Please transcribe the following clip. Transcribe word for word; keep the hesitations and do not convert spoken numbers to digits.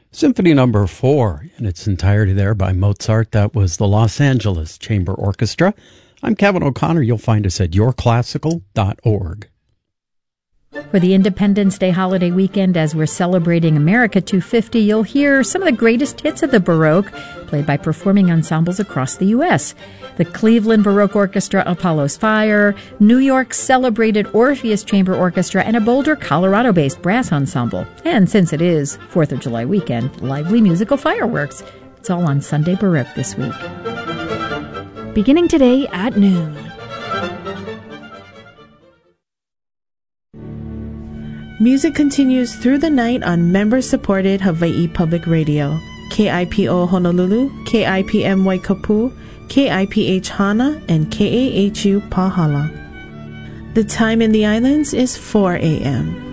Symphony Number Four in its entirety there by Mozart. That was the Los Angeles Chamber Orchestra. I'm Kevin O'Connor. You'll find us at your classical dot org. For the Independence Day holiday weekend, as we're celebrating America two fifty, you'll hear some of the greatest hits of the Baroque, played by performing ensembles across the U S The Cleveland Baroque Orchestra, Apollo's Fire, New York's celebrated Orpheus Chamber Orchestra, and a Boulder, Colorado-based brass ensemble. And since it is fourth of July weekend, lively musical fireworks. It's all on Sunday Baroque this week. Beginning today at noon. Music continues through the night on member-supported Hawaii Public Radio. K I P O Honolulu, K I P M Waikapu, K I P H Hana, and K A H U Pahala. The time in the islands is four a.m.